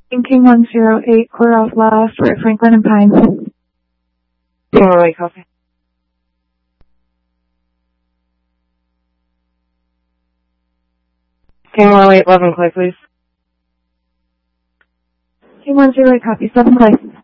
In King 108, quarter off last, we're at Franklin and Pine. King 108, copy. King 108, 11 clay, please. King 108, copy, 7 clay.